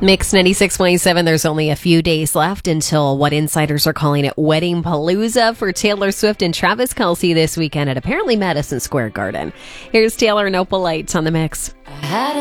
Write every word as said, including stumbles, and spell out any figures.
Mix ninety-six point seven, there's only a few days left until what insiders are calling it Wedding Palooza for Taylor Swift and Travis Kelce this weekend at apparently Madison Square Garden. Here's Taylor and Opalite on the Mix. I had